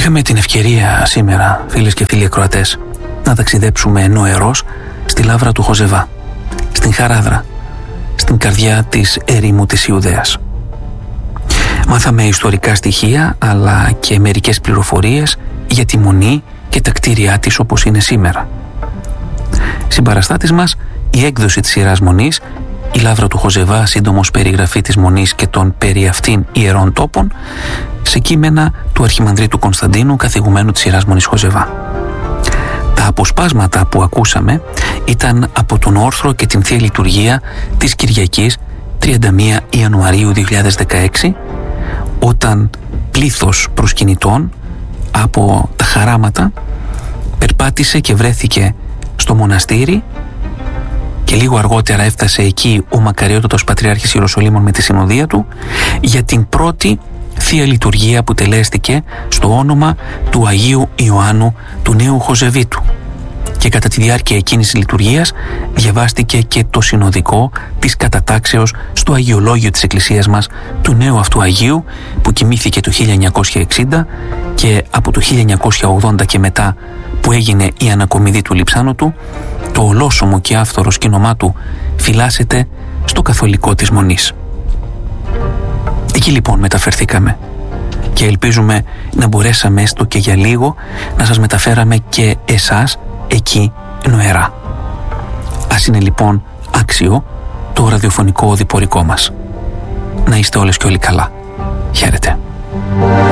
Είχαμε την ευκαιρία σήμερα, φίλες και φίλοι ακροατές, να ταξιδέψουμε νοερός στη λάβρα του Χοζεβά, στην Χαράδρα, στην καρδιά της ερήμου της Ιουδαίας. Μάθαμε ιστορικά στοιχεία αλλά και μερικές πληροφορίες για τη Μονή και τα κτίρια της όπως είναι σήμερα. Συμπαραστάτης μας η έκδοση της Ιεράς Μονής, η λάβρα του Χοζεβά, σύντομος περιγραφή της Μονής και των περί αυτήν ιερών τόπων, σε κείμενα του Αρχιμανδρίτου Κωνσταντίνου, καθηγουμένου της Ιεράς Μονής Χοζεβά. Τα αποσπάσματα που ακούσαμε ήταν από τον όρθρο και την Θεία Λειτουργία της Κυριακής 31 Ιανουαρίου 2016, όταν πλήθος προσκυνητών από τα χαράματα περπάτησε και βρέθηκε στο μοναστήρι και λίγο αργότερα έφτασε εκεί ο μακαριότατος Πατριάρχης Ιεροσολύμων με τη συνοδεία του για την πρώτη Θεία Λειτουργία που τελέστηκε στο όνομα του Αγίου Ιωάννου του Νέου Χοζεβίτου. Και κατά τη διάρκεια εκείνης της λειτουργίας διαβάστηκε και το συνοδικό της κατατάξεως στο Αγιολόγιο της Εκκλησίας μας του νέου αυτού Αγίου, που κοιμήθηκε το 1960 και από το 1980 και μετά, που έγινε η ανακομιδή του λειψάνου του, το ολόσωμο και άφθορο σκήνωμά του φυλάσσεται στο καθολικό της Μονής. Εκεί λοιπόν μεταφερθήκαμε και ελπίζουμε να μπορέσαμε έστω και για λίγο να σας μεταφέραμε και εσάς εκεί νοερά. Ας είναι λοιπόν άξιο το ραδιοφωνικό οδηπορικό μας. Να είστε όλες και όλοι καλά. Χαίρετε.